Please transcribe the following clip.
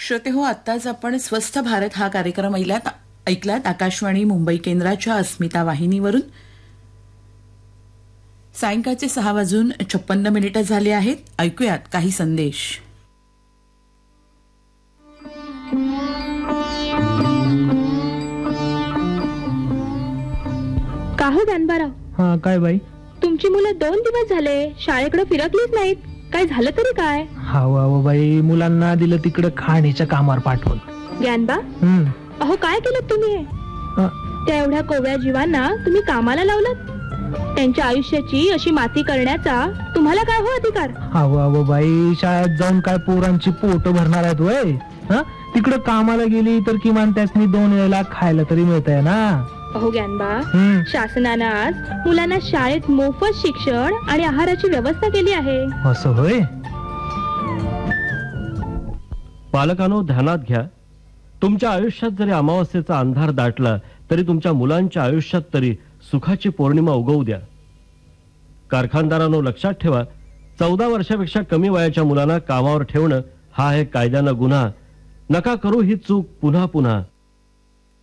श्रोतेहो, आत्ताच आपण स्वस्थ भारत हा कार्यक्रम ऐकलात आकाशवाणी मुंबई केंद्राच्या अस्मिता वाहिनीवरून. सायंकाळचे 6:56 झाले आहेत. ऐकूयात काही संदेश. का हो जानबाराव? हा, काय बाई? तुमची मुलं 2 दिवस झाले शाळेकडे फिरकलीच नाहीत. काय झालं तरी काय? हा बाई, मुलांना दिलं तिकडे खाणीच्या कामावर पाठवून. ज्ञानबा, अहो काय केलं तुम्ही? त्या एवढ्या कोवळ्या जीवांना तुम्ही कामाला लावलात. त्यांच्या आयुष्याची अशी माती करण्याचा तुम्हाला काय हो अधिकार? हा बाई, शाळेत जाऊन काय पोरांची पोट भरणार आहेत वय? तिकडे कामाला गेली तर किमान त्यासनी 2 वेळेला खायला तरी मिळतंय ना. अहो ज्ञानबा, शासनानं आज मुलांना शाळेत मोफत शिक्षण आणि आहाराची व्यवस्था केली आहे. असं होय? पालकांनो, ध्यानात घ्या, तुमच्या आयुष्यात जरी अमावस्येचा अंधार दाटला तरी तुमच्या मुलांच्या आयुष्यात तरी सुखाची पौर्णिमा उगवू द्या. कारखानदारांनो, लक्षात ठेवा, 14 वर्षापेक्षा कमी वयाच्या मुलांना कामावर ठेवणं हा आहे कायद्यानं गुन्हा. नका करू ही चूक पुन्हा पुन्हा.